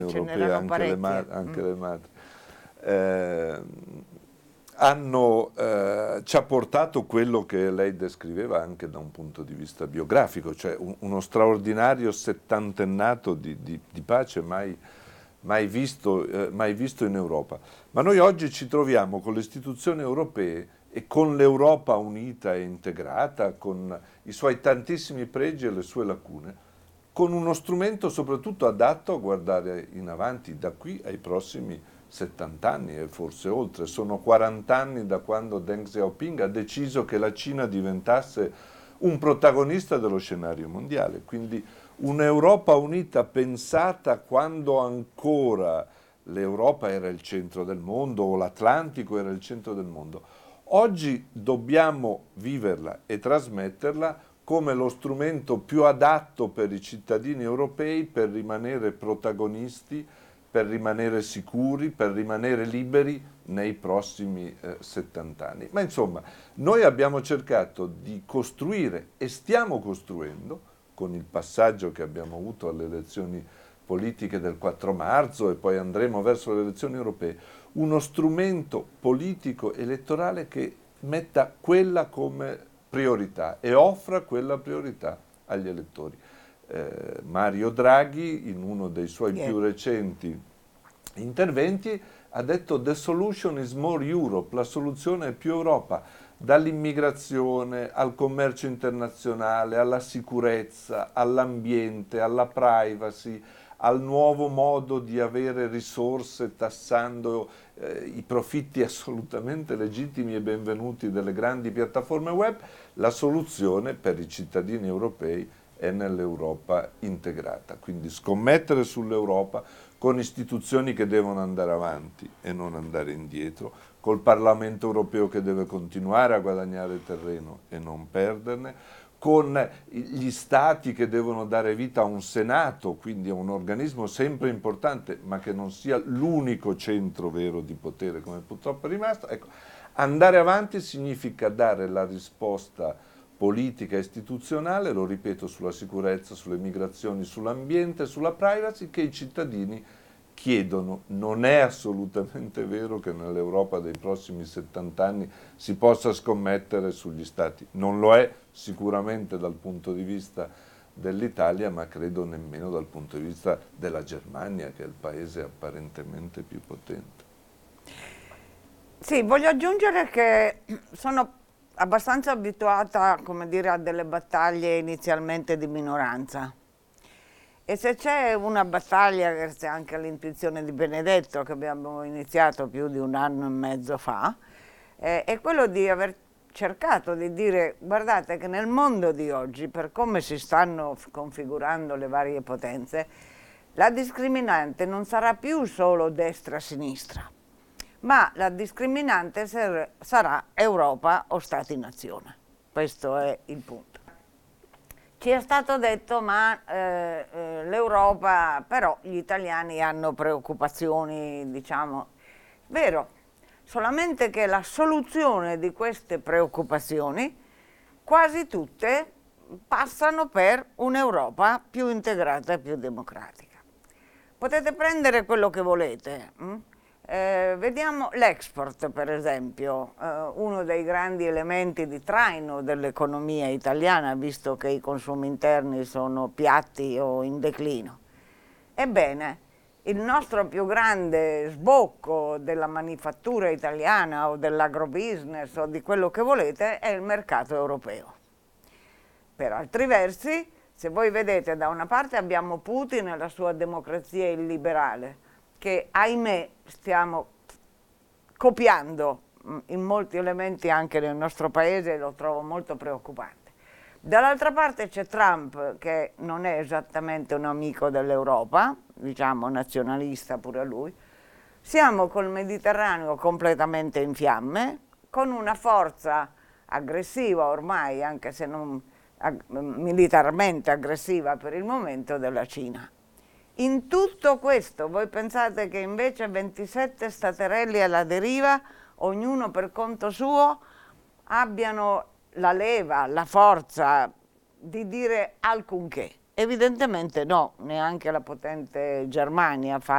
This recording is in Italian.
europee, anche le madri, ci ha portato quello che lei descriveva anche da un punto di vista biografico, cioè uno straordinario settantennato di pace mai visto in Europa. Ma noi oggi ci troviamo con le istituzioni europee e con l'Europa unita e integrata, con i suoi tantissimi pregi e le sue lacune, con uno strumento soprattutto adatto a guardare in avanti da qui ai prossimi 70 anni e forse oltre. Sono 40 anni da quando Deng Xiaoping ha deciso che la Cina diventasse un protagonista dello scenario mondiale, quindi un'Europa unita pensata quando ancora l'Europa era il centro del mondo o l'Atlantico era il centro del mondo. Oggi dobbiamo viverla e trasmetterla come lo strumento più adatto per i cittadini europei per rimanere protagonisti, per rimanere sicuri, per rimanere liberi nei prossimi 70 anni. Ma insomma, noi abbiamo cercato di costruire e stiamo costruendo, con il passaggio che abbiamo avuto alle elezioni politiche del 4 marzo e poi andremo verso le elezioni europee, uno strumento politico elettorale che metta quella come priorità e offra quella priorità agli elettori. Mario Draghi, in uno dei suoi più recenti interventi, ha detto "The solution is more Europe", la soluzione è più Europa, dall'immigrazione al commercio internazionale, alla sicurezza, all'ambiente, alla privacy, al nuovo modo di avere risorse tassando i profitti assolutamente legittimi e benvenuti delle grandi piattaforme web. La soluzione per i cittadini europei è nell'Europa integrata, quindi scommettere sull'Europa con istituzioni che devono andare avanti e non andare indietro, col Parlamento europeo che deve continuare a guadagnare terreno e non perderne, con gli Stati che devono dare vita a un Senato, quindi a un organismo sempre importante, ma che non sia l'unico centro vero di potere come purtroppo è rimasto. Ecco, andare avanti significa dare la risposta politica e istituzionale, lo ripeto, sulla sicurezza, sulle migrazioni, sull'ambiente, sulla privacy, che i cittadini chiedono. Non è assolutamente vero che nell'Europa dei prossimi 70 anni si possa scommettere sugli Stati. Non lo è sicuramente dal punto di vista dell'Italia, ma credo nemmeno dal punto di vista della Germania, che è il paese apparentemente più potente. Sì, voglio aggiungere che sono abbastanza abituata, come dire, a delle battaglie inizialmente di minoranza. E se c'è una battaglia, che è anche l'intuizione di Benedetto, che abbiamo iniziato più di 1 anno e mezzo fa, è quello di aver cercato di dire: guardate che nel mondo di oggi, per come si stanno configurando le varie potenze, la discriminante non sarà più solo destra-sinistra, ma la discriminante sarà Europa o Stati-nazione. Questo è il punto. Ci è stato detto, ma l'Europa, però gli italiani hanno preoccupazioni, diciamo, vero, solamente che la soluzione di queste preoccupazioni, quasi tutte, passano per un'Europa più integrata e più democratica. Potete prendere quello che volete. Vediamo l'export, per esempio, uno dei grandi elementi di traino dell'economia italiana, visto che i consumi interni sono piatti o in declino. Ebbene, il nostro più grande sbocco della manifattura italiana o dell'agrobusiness o di quello che volete è il mercato europeo. Per altri versi, se voi vedete, da una parte abbiamo Putin e la sua democrazia illiberale, che ahimè stiamo copiando in molti elementi anche nel nostro paese, e lo trovo molto preoccupante. Dall'altra parte c'è Trump, che non è esattamente un amico dell'Europa, diciamo nazionalista pure lui. Siamo col Mediterraneo completamente in fiamme, con una forza aggressiva ormai, anche se non militarmente aggressiva per il momento, della Cina. In tutto questo voi pensate che invece 27 staterelli alla deriva, ognuno per conto suo, abbiano la leva, la forza di dire alcunché? Evidentemente no, neanche la potente Germania fa